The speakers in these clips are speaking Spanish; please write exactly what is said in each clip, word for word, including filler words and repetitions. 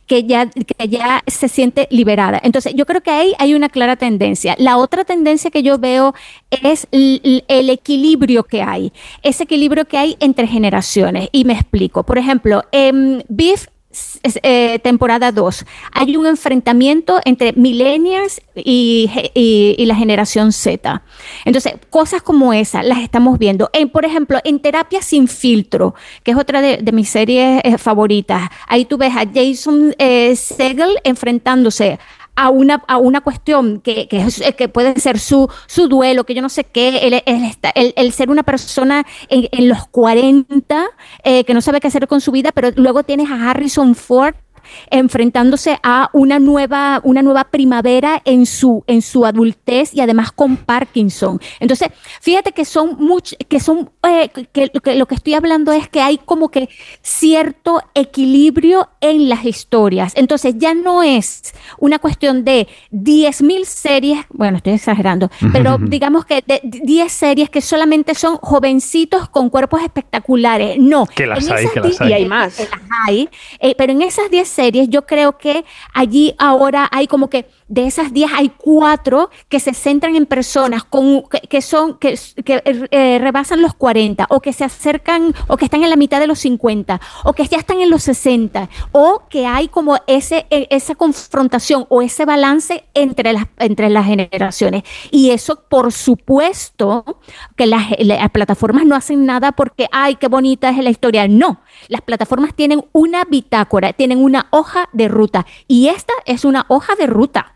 que ya, que ya se siente liberada. Entonces, yo creo que ahí hay una clara tendencia. La otra tendencia que yo veo es el, el equilibrio que hay, ese equilibrio que hay entre generaciones. Y me explico. Por ejemplo, en Beef, Eh, temporada dos, hay un enfrentamiento entre millennials y, y, y la generación Z. Entonces, cosas como esa las estamos viendo. En, por ejemplo, en Terapia Sin Filtro, que es otra de, de mis series eh, favoritas, ahí tú ves a Jason eh, Segel enfrentándose a una, a una cuestión que, que, es, que puede ser su, su duelo, que yo no sé qué, el, el, el, el ser una persona en, en los cuarenta, eh, que no sabe qué hacer con su vida, pero luego tienes a Harrison Ford enfrentándose a una nueva, una nueva primavera en su, en su adultez y además con Parkinson. Entonces, fíjate que son much, que son eh, que, que lo que estoy hablando es que hay como que cierto equilibrio en las historias. Entonces, ya no es una cuestión de diez mil series, bueno, estoy exagerando, pero digamos que de diez series que solamente son jovencitos con cuerpos espectaculares. No. Que las hay, que las hay. Y hay más. Que las hay, eh, pero en esas diez series, yo creo que allí ahora hay como que de esas diez hay cuatro que se centran en personas con, que, que son que, que eh, rebasan los cuarenta o que se acercan o que están en la mitad de los cincuenta o que ya están en los sesenta o que hay como ese esa confrontación o ese balance entre las entre las generaciones. Y eso, por supuesto, que las, las plataformas no hacen nada porque ay, qué bonita es la historia. No, las plataformas tienen una bitácora, tienen una hoja de ruta y esta es una hoja de ruta.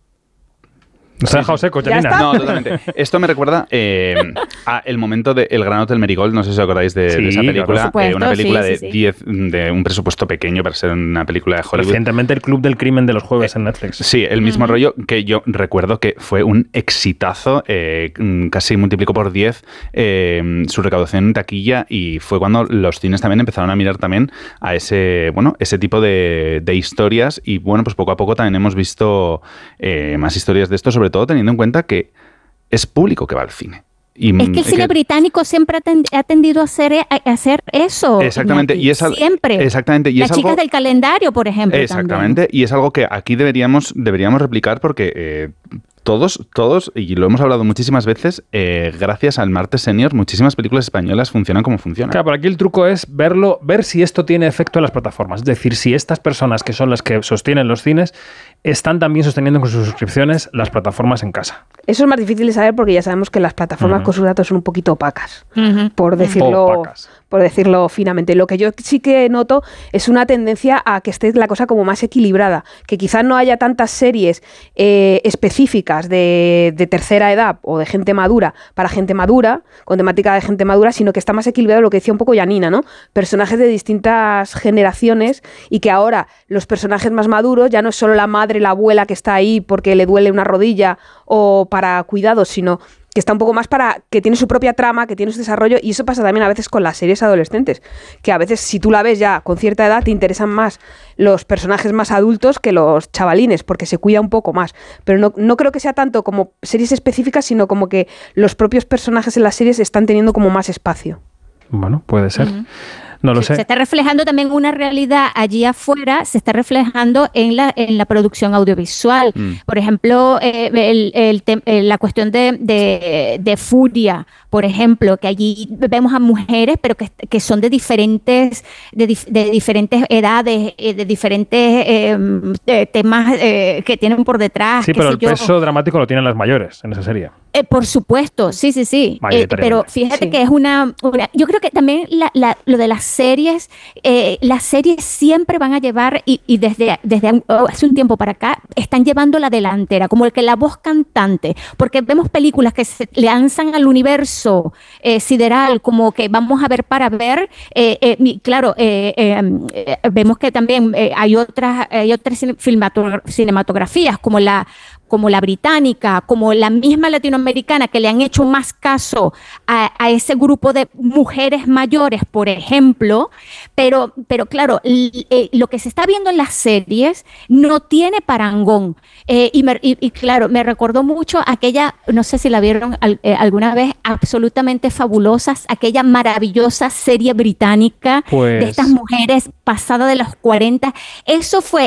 Nos ha dejado seco, Janina. No, totalmente. Esto me recuerda eh, a el momento de El Gran Hotel Marigold, no sé si os acordáis de, sí, de esa película. Supuesto, eh, una película sí, de, sí, sí. diez, de un presupuesto pequeño para ser una película de Hollywood. Recientemente El Club del Crimen de los Jueves eh, en Netflix. Sí, el mismo uh-huh. rollo que yo recuerdo que fue un exitazo, eh, casi multiplicó por diez eh, su recaudación en taquilla y fue cuando los cines también empezaron a mirar también a ese, bueno, ese tipo de, de historias y bueno, pues poco a poco también hemos visto eh, más historias de esto, sobre todo teniendo en cuenta que es público que va al cine. Y es que el cine que, británico siempre ha tendido a hacer, a hacer eso. Exactamente. Iñaki, y es al, siempre. Exactamente. Y Las es chicas algo, del calendario, por ejemplo. Exactamente. También. Y es algo que aquí deberíamos, deberíamos replicar porque eh, todos, todos, y lo hemos hablado muchísimas veces, eh, gracias al Martes Senior, muchísimas películas españolas funcionan como funcionan. Claro, pero aquí el truco es verlo, ver si esto tiene efecto en las plataformas. Es decir, si estas personas que son las que sostienen los cines están también sosteniendo con sus suscripciones las plataformas en casa. Eso es más difícil de saber porque ya sabemos que las plataformas uh-huh. con sus datos son un poquito opacas, uh-huh. por decirlo opacas. por decirlo finamente. Lo que yo sí que noto es una tendencia a que esté la cosa como más equilibrada, que quizás no haya tantas series eh, específicas de, de tercera edad o de gente madura para gente madura, con temática de gente madura, sino que está más equilibrado lo que decía un poco Janina, ¿no? Personajes de distintas generaciones y que ahora los personajes más maduros ya no es solo la madre, la abuela que está ahí porque le duele una rodilla o para cuidados, sino que está un poco más para que tiene su propia trama, que tiene su desarrollo, y eso pasa también a veces con las series adolescentes, que a veces si tú la ves ya con cierta edad te interesan más los personajes más adultos que los chavalines, porque se cuida un poco más, pero no, no creo que sea tanto como series específicas, sino como que los propios personajes en las series están teniendo como más espacio. Bueno, puede ser. Uh-huh. No lo sé. Se está reflejando también una realidad allí afuera, se está reflejando en la en la producción audiovisual. Mm. Por ejemplo, eh, el, el te, la cuestión de, de, de Furia, por ejemplo, que allí vemos a mujeres, pero que, que son de diferentes de, dif, de diferentes edades, de diferentes eh, de temas eh, que tienen por detrás. Sí, pero el yo. peso dramático lo tienen las mayores en esa serie. Eh, por supuesto, sí, sí, sí. Eh, pero fíjate sí. que es una, una... Yo creo que también la, la, lo de las series, eh, las series siempre van a llevar, y, y desde, desde hace un tiempo para acá, están llevando la delantera, como el que la voz cantante, porque vemos películas que se lanzan al universo eh, sideral, como que vamos a ver para ver, eh, eh, claro, eh, eh, eh, vemos que también eh, hay otras, hay otras cinematografías, como la como la británica, como la misma latinoamericana, que le han hecho más caso a, a ese grupo de mujeres mayores, por ejemplo, pero, pero claro, l, eh, lo que se está viendo en las series no tiene parangón, eh, y, me, y, y claro, me recordó mucho aquella, no sé si la vieron al, eh, alguna vez, Absolutamente Fabulosas, aquella maravillosa serie británica pues... de estas mujeres pasadas de los cuarenta, eso fue